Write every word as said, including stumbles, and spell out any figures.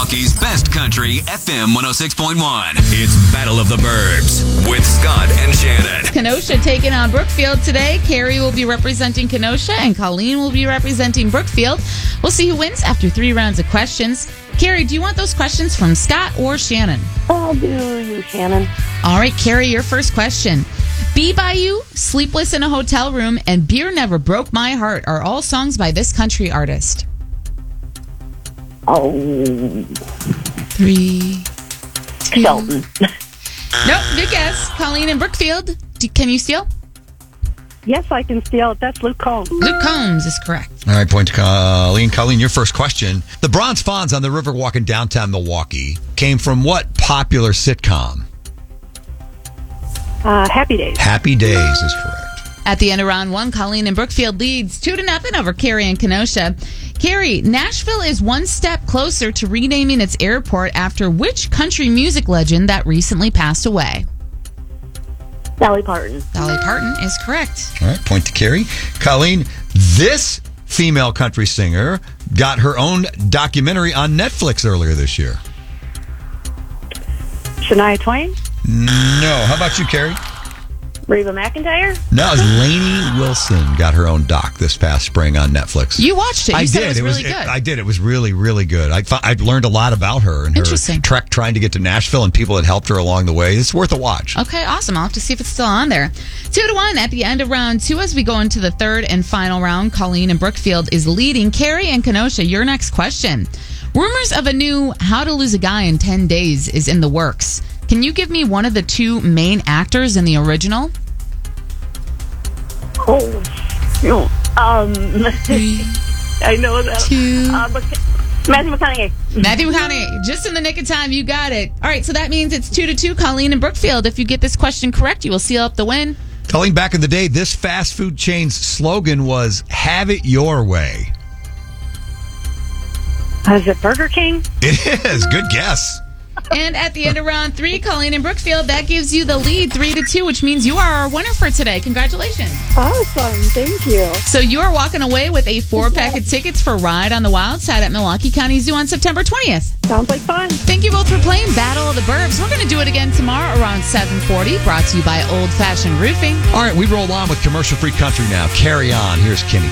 Milwaukee's best country, F M one oh six point one. It's Battle of the Burbs with Scott and Shannon. Kenosha taking on Brookfield today. Carrie will be representing Kenosha and Colleen will be representing Brookfield. We'll see who wins after three rounds of questions. Carrie, do you want those questions from Scott or Shannon? I'll do you, Shannon. All right, Carrie, your first question. Be By You, Sleepless in a Hotel Room, and Beer Never Broke My Heart are all songs by this country artist. Oh. Three, two. Shelton. Nope, good guess. Colleen and Brookfield. Do, can you steal? Yes, I can steal it. That's Luke Combs. Luke Combs is correct. All right, point to Colleen. Colleen, your first question. The Bronze Fonz on the Riverwalk in downtown Milwaukee came from what popular sitcom? Uh, Happy Days. Happy Days is correct. At the end of round one, Colleen and Brookfield leads two to nothing over Carrie and Kenosha. Carrie, Nashville is one step closer to renaming its airport after which country music legend that recently passed away? Dolly Parton. Dolly Parton is correct. All right, point to Carrie. Colleen, this female country singer got her own documentary on Netflix earlier this year. Shania Twain. No. How about you, Carrie? Reba McEntire. No, it was Lainey Wilson got her own doc this past spring on Netflix. You watched it. You I said did. it was it was really good. It, I did. It was really, really good. I I learned a lot about her and her Interesting. trek trying to get to Nashville and people that helped her along the way. It's worth a watch. Okay, awesome. I'll have to see if it's still on there. Two to one at the end of round two as we go into the third and final round. Colleen and Brookfield is leading. Carrie and Kenosha, your next question. Rumors of a new How to Lose a Guy in ten days is in the works. Can you give me one of the two main actors in the original? Oh, um, Three, I know that. two. Uh, but Matthew McConaughey. Matthew McConaughey, just in the nick of time, you got it. All right, so that means it's two to two, Colleen and Brookfield. If you get this question correct, you will seal up the win. Colleen, back in the day, this fast food chain's slogan was "Have it your way." Is it Burger King? It is. Good guess. And at the end of round three, Colleen and Brookfield, that gives you the lead three to two, which means you are our winner for today. Congratulations. Awesome. Thank you. So you are walking away with a four pack of tickets for Ride on the Wild Side at Milwaukee County Zoo on September twentieth. Sounds like fun. Thank you both for playing Battle of the Burbs. We're going to do it again tomorrow around seven forty, brought to you by Old Fashioned Roofing. All right, we roll on with commercial-free country now. Carry on. Here's Kenny.